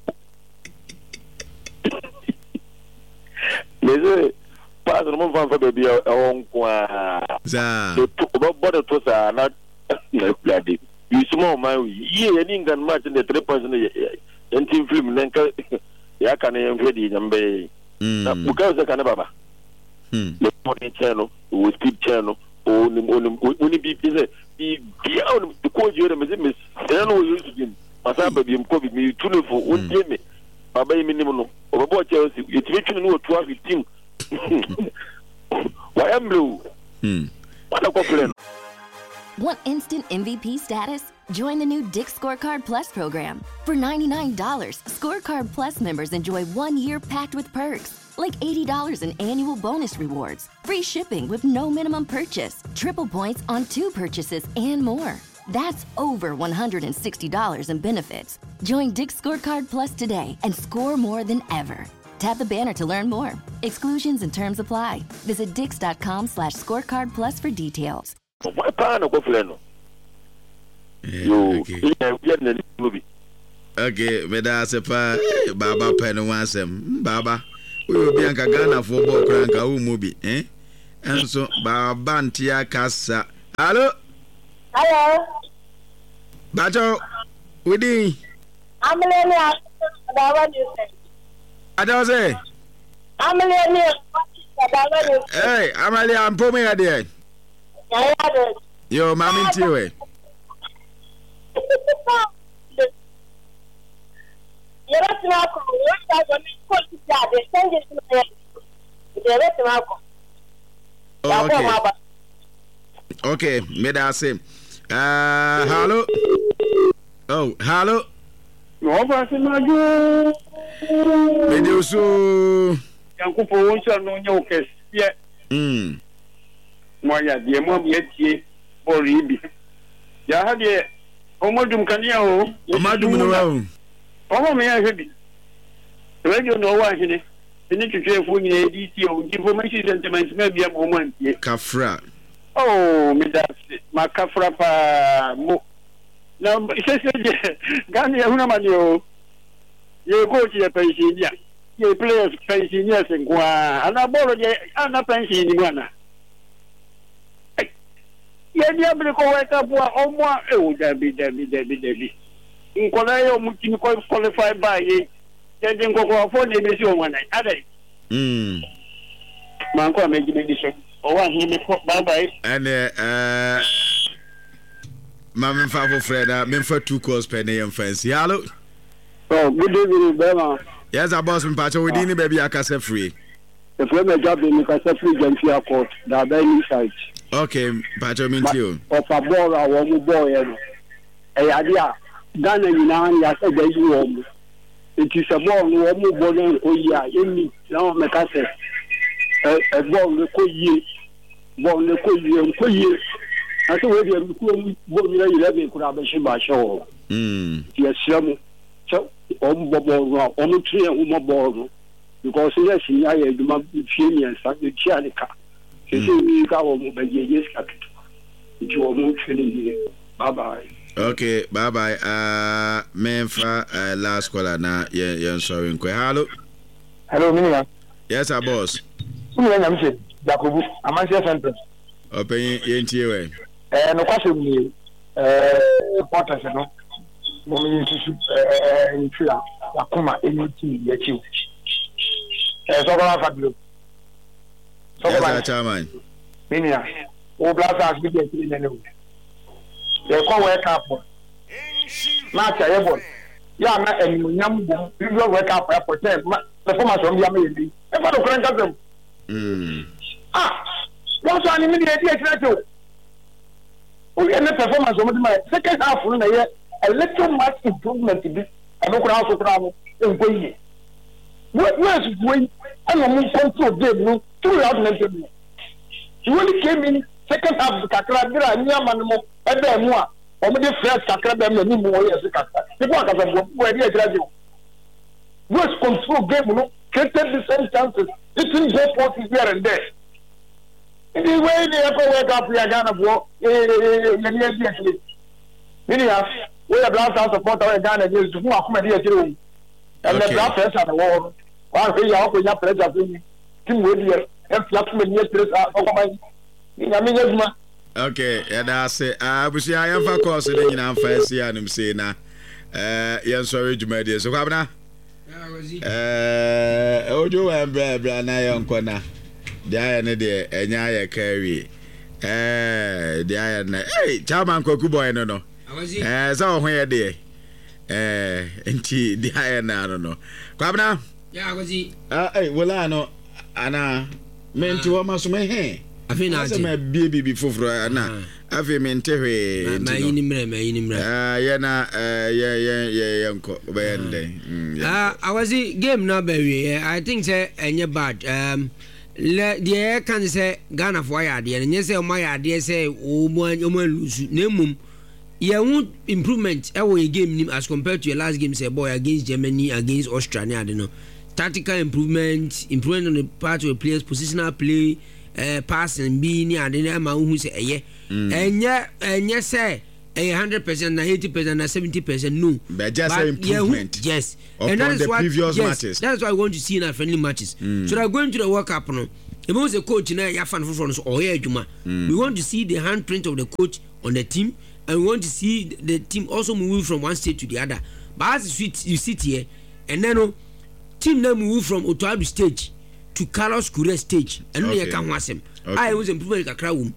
[SPEAKER 4] Leze pass the move for baby on kwa.
[SPEAKER 1] Za.
[SPEAKER 4] About bother to sa not bloody. You small man. Yeah, in England match in the three points in the team film then. Ya kana yemfedi nyambe na bukaza kana baba hmm le money channel o speed channel o ni o ni bi bi bi bi on ko jere me me then o use bin masaba bi mko bi mi tunefo o deme baba yimi ni no o bo Chelsea yetimi tunu no twelve fifteen wa am blue hmm what ko plan.
[SPEAKER 10] Want instant M V P status? Join the new Dick's Scorecard Plus program. For ninety-nine dollars, Scorecard Plus members enjoy one year packed with perks, like eighty dollars in annual bonus rewards, free shipping with no minimum purchase, triple points on two purchases, and more. That's over one hundred sixty dollars in benefits. Join Dick's Scorecard Plus today and score more than ever. Tap the banner to learn more. Exclusions and terms apply. Visit dix.com slash scorecard plus for details.
[SPEAKER 4] What kind of go
[SPEAKER 1] You, okay, but that's a pa Baba Penny wants him. Baba, we be anka Ghana for ball cranka who movie eh and so babantia kasa hello
[SPEAKER 7] hello
[SPEAKER 1] bajo within
[SPEAKER 7] I'm Millennial. What do you say?
[SPEAKER 1] I don't say.
[SPEAKER 7] I'm Millennial.
[SPEAKER 1] Hey, Amalia, I'm pulling at the end. Yo, mommy, to it.
[SPEAKER 7] You're not welcome.
[SPEAKER 1] You're okay. Okay, made I say. Uh, hello. Oh, hello.
[SPEAKER 5] No, but my you.
[SPEAKER 1] Did you so?
[SPEAKER 5] Uncle Poncha no yoke. Yeah.
[SPEAKER 1] Hmm.
[SPEAKER 5] Moya, dear mom, yet ye, or Ribi. Ya had ye. Omadum Canio.
[SPEAKER 1] Omadum no.
[SPEAKER 5] Oh, may I have it? The radio no one in it. You need to train for me a D C O. Information sentiments maybe a moment.
[SPEAKER 1] Kafra.
[SPEAKER 5] Oh, me that's my Kafra pa mo. Now, it says, Gandhi, you you go to your pension, you play pension, yes, and go, and I borrowed a pension in one. Yeah, the able to wake up or more, oh, Debbie, Debbie, Debbie, Debbie. In Colorado, you qualified by it, then go for the mission one night.
[SPEAKER 1] Hmm.
[SPEAKER 5] Manco make the edition. Oh, one, he may bye bye.
[SPEAKER 1] And, uh, Mamma Favo Freda, Memphis two calls penny and fancy. Hello.
[SPEAKER 8] Oh, good evening, Bema.
[SPEAKER 1] Yes, I boss me patch with any baby I can set free.
[SPEAKER 8] The first job in the set free Gentia Court, the Benny site.
[SPEAKER 1] Okay, patch me too.
[SPEAKER 8] Of a ball, I want boy. A idea. Ghana, you know, I said, there you home. It is a ball, no more ball, oh, yeah, in me, now, make us a ball, the cool year, ball, the cool year, cool year. I said, we are eleven could have a shima show.
[SPEAKER 1] Hm.
[SPEAKER 8] Yes, some so on bubble, on tree and uma ball. Because yes, I do not feel and such a chianica. She said, we go by yes, capital. You are more training. Bye bye.
[SPEAKER 1] Okay, bye bye. Uh, Memphis, uh, last caller now. Yeah, yeah, sorry. Hello.
[SPEAKER 5] Hello, Minia.
[SPEAKER 1] Yes, our boss.
[SPEAKER 5] Who am I saying? Jacob, am I saying?
[SPEAKER 1] Open your
[SPEAKER 5] Eh, no question me. Eh, important no. Mo mi nsusu eh ntira akoma eniti yachi. Eh, so ba fa bilo. So ba
[SPEAKER 1] chairman.
[SPEAKER 5] Minia. O blasa as bi dey three nene. Ye ko wake up. Ma cha ye boy. Ya na enyam bo. You wake up for ten. Performance on ya me bi. E fa do kran ka dem.
[SPEAKER 1] Mm.
[SPEAKER 5] Ah. Wọ́n sọ ni mi dey dey three to. We have a performance of my second half of the year, a little much improvement to this. I don't know how to travel in Boye. Where's Boye? I'm a more control game, two out mentioned. He only came in second half of the Kakra, and Yaman, and then more. Or maybe first Kakra, and then more as a Kakra. The one of where they are you. Where's control game, no? Created the same chances. It will go forth here and there. The way they ever wake up, we are going to go. We are blast out support our Ghana against who are coming here too. And the blast press at the wall. While we are opening up pressure to Tim Woody and Flatman yesterday.
[SPEAKER 1] Okay, and I say, I wish I am for course in an fancy and I'm saying, uh, yes, sorry, you made it. So, Governor, uh, Ojo and Brabra, and I am corner. Diana de Enya carry. Eh, Diana. Hey, Chairman Koku boy, no, no. Eh, so where there? Eh, enti Diana, no, no. Kwabna?
[SPEAKER 3] Yeah, was he?
[SPEAKER 1] Ah, eh, well, I know. Anna, meant to almost my hair.
[SPEAKER 3] I think I
[SPEAKER 1] my baby before Anna. I feel meant to her.
[SPEAKER 3] My inimre, my inimre.
[SPEAKER 1] Ah, yeah, na, eh, yeah, yeah, yeah, uncle. Ah,
[SPEAKER 3] I was the game number. I think, sir, and you're bad. Um, le the can say Ghana for ya de and say my idea say o mo o mo lose nemum ye won improvement e wo game as compared to your last game say boy against Germany against Australia de no tactical improvement improvement on the part of the players positional play uh, passing be ni ade na ma hu say eye enye enye say a hundred percent, na eighty percent, na seventy percent. No,
[SPEAKER 1] but just but, an improvement.
[SPEAKER 3] Yeah, yes,
[SPEAKER 1] and that is the what, previous
[SPEAKER 3] yes,
[SPEAKER 1] matches.
[SPEAKER 3] That's what I want to see in our friendly matches. Mm. So they're going to the World Cup. No, if was a coach now, you fan for us or yeah, Juma. We want to see the handprint of the coach on the team, and we want to see the team also moving from one state to the other. But as you sit, you sit here, and then no team now move from Otabu stage to Carlos Kure stage, and okay. You can watch him. I was improving a crowd.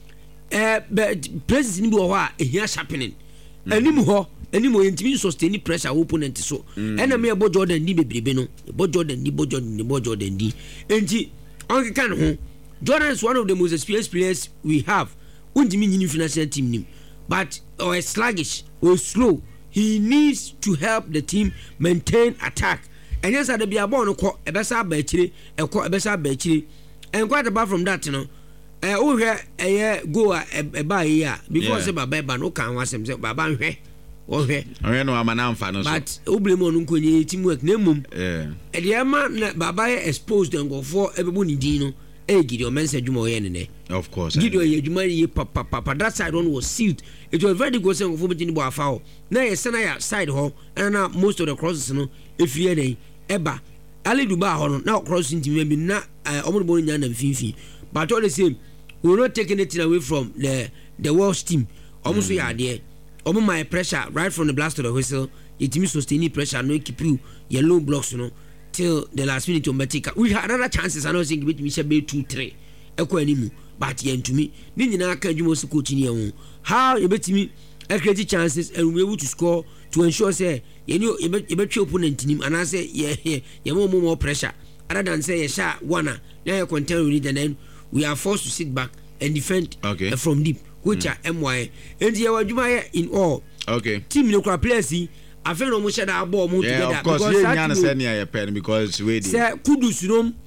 [SPEAKER 3] Uh, but places in Boa, here happening. Anymore, anymore, intimate sustaining pressure opponent so. And I may about Jordan D. Bebeno, about Jordan D. Jordan, about Jordan D. And G. Uncle Can Jordan is one of the most experienced players we have. Won't mean in financial team, but or sluggish or slow. He needs to help the team maintain attack. And yes, I'd be a born a better battery, a better battery, and quite apart from that, you know. Eh o hwe eh go a ba here because ba ba no kan wasem say baba hwe o hwe
[SPEAKER 1] o no amana amfa no so
[SPEAKER 3] but oblemo no nkonye teamwork na mum eh e de ma na baba exposed ngo for ebebu ni din no e Gideon mensa dwuma o ye ne
[SPEAKER 1] of course
[SPEAKER 3] Gideon ye dwuma ye papa papa that side one was sealed. It was very good saying for betini bo afa na ye sena ya side ho and na most of the crosses no if ye dey eba ali duba ho no na crossing team bi na omo bo nya na finfin. But all the same, we're not taking anything away from the the world's team. Almost we are there. Almost my pressure right from the blast to the whistle. Your team sustaining pressure, no keep you yellow blocks, you know, till the last minute to Matika. We had other chances. I don't think we should be two, three. Echo anymore. But yen to me, Nina can you also coaching your how you bet me a create chances and we're able to score to ensure say you know you bet your opponent in him and I say yeah yeah you more more pressure. Other than say a shot one now you continue with it and then we are forced to sit back and defend
[SPEAKER 1] okay.
[SPEAKER 3] uh, from deep, which mm. are M Y. And you are in all.
[SPEAKER 1] Okay.
[SPEAKER 3] Team no players see. I feel no much that ball move
[SPEAKER 1] yeah,
[SPEAKER 3] together.
[SPEAKER 1] Of course, you understand your pen because we did.
[SPEAKER 3] Sir Kudus, you know,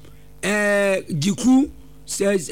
[SPEAKER 3] uh, Jiku says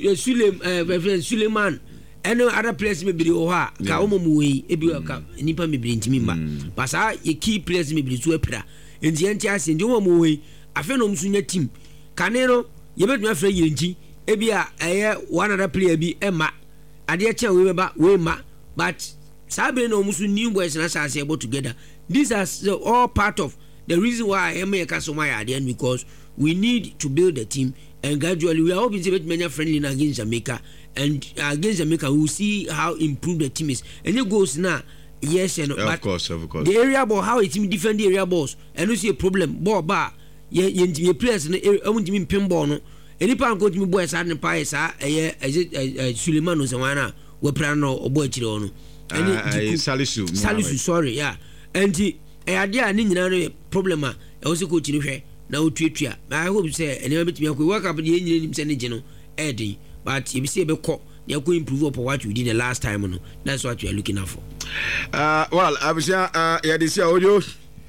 [SPEAKER 3] uh, Suleiman, and other players may be Oha, Kaomo, Ebiaka, Nipa may be intimate. But I key players may be to opera. In the Antias in Jomo, I feel no musunya team. Canero, you bet my friend Yinji. Ebia eh one other player be Emma adia che we ba we ma but sabe no musu new boys na say able together. These are all part of the reason why Emma Kasoma at the end because we need to build a team and gradually we are hoping to make many friendly against Jamaica and against Jamaica we will see how improved the team is and it goes now yes and
[SPEAKER 1] yeah, of course of course
[SPEAKER 3] the area ball how a team defend the area balls and you see a problem ball bar ye ye players na e won team pin ball no enipa nko timi boy sa ne pa sa eye Suleiman no Zawana we plan no obo akire ono
[SPEAKER 1] eni Salisu
[SPEAKER 3] Salisu sorry yeah enti e ade a ni nyina no problem a e wo se ko chiri hwe na otuatua I hope say eni ma betimi akọ work up de nyina nim se ne je no e dey but e be say be ko they are going to improve upon what we did the last time no that's what we are looking out for.
[SPEAKER 1] uh well abusha uh ya dey see audio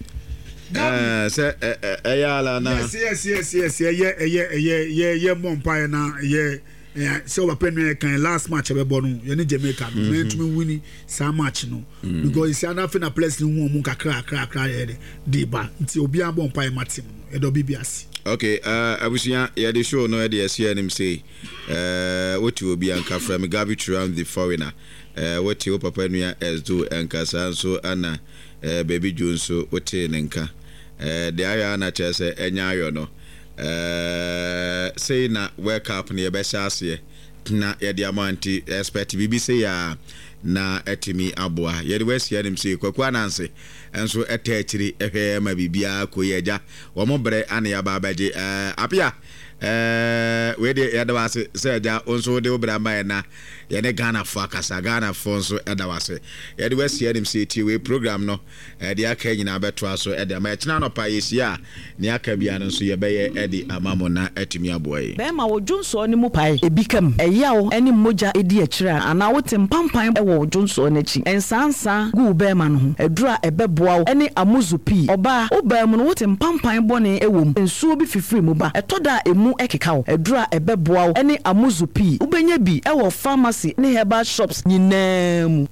[SPEAKER 1] Uh, say ayala na
[SPEAKER 2] yes yes yes yes yeah yeah yeah yeah yeah Mompire na yeah yeah so we pen kan last match we born you need Jamaica no to me win some match no because you see nothing a place no mu kakra kakra kakra dey ba nti obi an Mompire matim e do bibiasi.
[SPEAKER 1] Okay, uh abusia yeah the show no e dey see him say uh what you obi an ka from Gabi Turam the foreigner uh what you papa nua as do enkasa so ana uh, baby Jones so what nenka eh de aya na chese enya ayo no eh say na World Cup ne be shase na ye de amanti expect bibi say ya na etimi aboa ye de wesi anim say kwaku ananse enso etachiri ehwe ma bibia koyeja wo mo bre ana ya ba baje eh apia eh we de ya de wase say ja onso de obra mai na ye ne Ghana fo akasa Ghana fo nso eda wase ye de wesi anim say ti we program no eh de aka nyina beto aso eda ma china no pa yesia ne aka bia no nso ye beye edi amamo na etimi aboa
[SPEAKER 11] be ma wodwonso ne mu pai ebikam eyawo ene moja edi akira ana wote mpampan e wo wodwonso ne chi ensansa gu be ma no ho edura ebeboa ene amuzupi oba oba mu no wote mpampan bone ewom ensuo bi fifiri mu ba etoda emu ekeka wo edura ebeboa ene amuzupi ubenya bi e wo pharmacy ne herbal shops nyinam.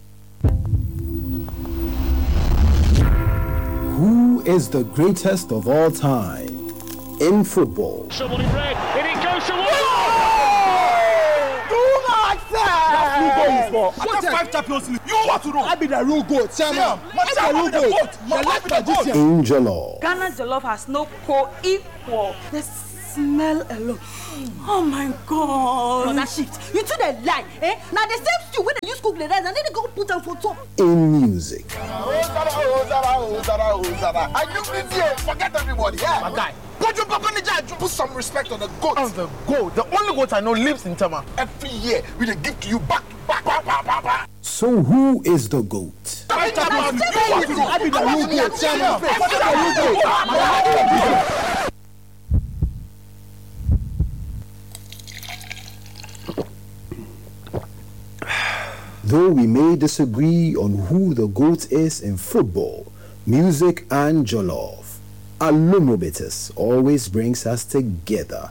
[SPEAKER 12] Who is the greatest of all time in football?
[SPEAKER 13] Someone in red, and it goes to
[SPEAKER 12] Do not say!
[SPEAKER 13] for I got five Champions League. You want to know?
[SPEAKER 14] I be the real goat, Chairman. I'm the real goat. The last magician.
[SPEAKER 12] In Jollof.
[SPEAKER 15] Ghana jollof has no co-equal. The smell alone. Oh my God.
[SPEAKER 16] Brother shift. You two they lie, eh? Now the same stew when they use cook the rice and then they go put them for top.
[SPEAKER 12] In music.
[SPEAKER 13] Are you busy? Forget everybody. Yeah, my guy. Put your papa in the judge. Put some respect on the goat. On the goat. The only goat I know lives in Tama. Every year we they give to you back, back, back, back, back, back.
[SPEAKER 12] So who is the GOAT?
[SPEAKER 13] I be the real goat, Chairman.
[SPEAKER 12] Though we may disagree on who the GOAT is in football, music and jollof, Alumobitis always brings us together.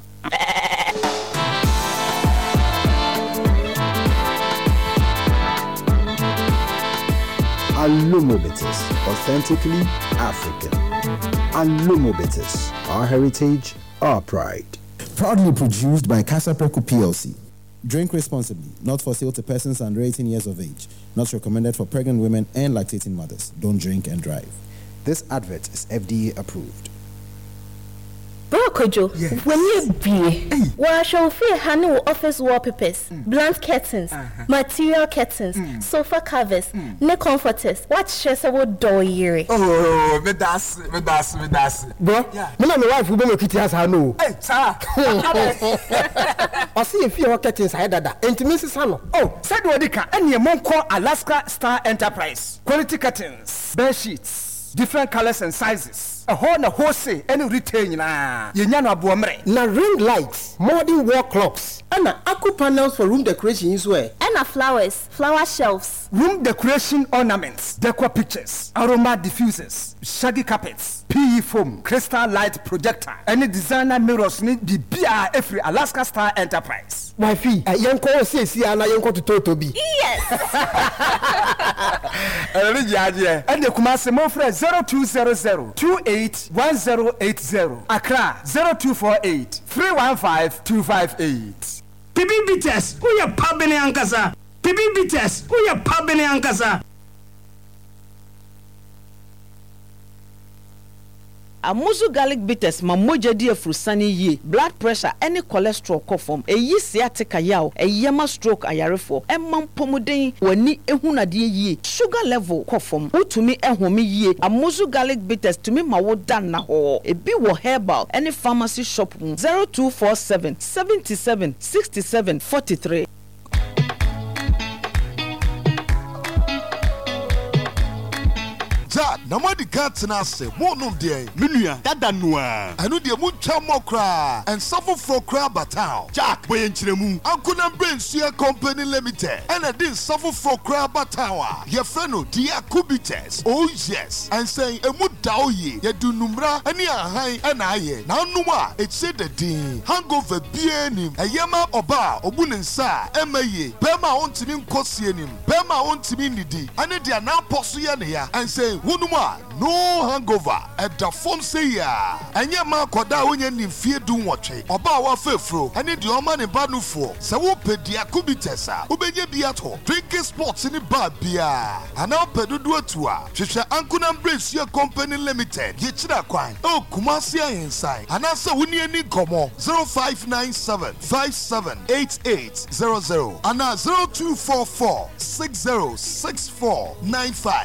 [SPEAKER 12] Alumobitis, authentically African. Alumobitis, our heritage, our pride.
[SPEAKER 17] Proudly produced by Casapreco P L C. Drink responsibly, not for sale to persons under eighteen years of age. Not recommended for pregnant women and lactating mothers. Don't drink and drive. This advert is F D A approved.
[SPEAKER 18] Bro Kojo, yes. When you be, well, show fear handle office wallpapers, mm. blunt curtains, uh-huh. material curtains, mm. sofa covers, mm. neck comforters. What shares about door year?
[SPEAKER 13] Oh, me das, me das, me das.
[SPEAKER 14] Bro, yeah. Me and my wife we be making us know.
[SPEAKER 13] Hey, sir.
[SPEAKER 14] I see if you curtains I that. Intimacy salon.
[SPEAKER 13] Oh, said what they can. Any mon call Alaska Star Enterprise. Quality curtains, bed sheets, different colors and sizes. A whole na wholesale any retail na yenya na boomre
[SPEAKER 14] na ring lights, modern wall clocks, and aqua panels for room decoration as well.
[SPEAKER 18] And flowers, flower shelves,
[SPEAKER 13] room decoration ornaments, decor pictures, aroma diffusers, shaggy carpets, P E foam, crystal light projector, any designer mirrors need the B R every Alaska Star Enterprise.
[SPEAKER 14] My fee, a young call says here and I am going to Totobi.
[SPEAKER 18] Yes.
[SPEAKER 13] And the Kumasi Mofre zero two zero zero two eight one zero eight zero. Accra zero two four eight three one five two five eight. Pipi Bites, who ya pabene ankasa? Pipi Bites, who ya pabene ankasa?
[SPEAKER 11] Amuzu garlic bitters ma moja di afrusani ye blood pressure any cholesterol kofom eyi sciatica yaw eyema stroke ayarefo emam pomuden wani ehunade ye sugar level kofom utumi ehome ye Amuzu garlic bitters tumi ma wo dan na ho ebi wo herbal any pharmacy shop zero two four seven seven seven six seven four three.
[SPEAKER 19] Jack, na mo di cat na se mo no de menua dada noa anu de mu twa mo kra and suffer for kra batao Jack boy enchiremu ankuna brensua company limited and a din suffer for kra batao ye freno dia kubites oh yes and say emu daoye ye du numra ani ahan ana aye na anu a e che de din hangover bie nim eyema oba obunensa emaye bema ontimi nkosie nim bema ontimi nidi ane dia na poso ye ne ya and say Wunuma, no hangover at the phone say ya. And your man koda when you fear do watch. Oba wa fefro, and the woman in banu for. So pedia kubitesa, ubenye biato, drinking sports in the bar beer. And now pedu do tour. Shisha Ankunam Brace your company limited. Yechida kwine. Oh, Kumasia inside. And answer when you need come zero five nine seven five seven eight eight zero zero. And now zero two four four six zero six four nine five.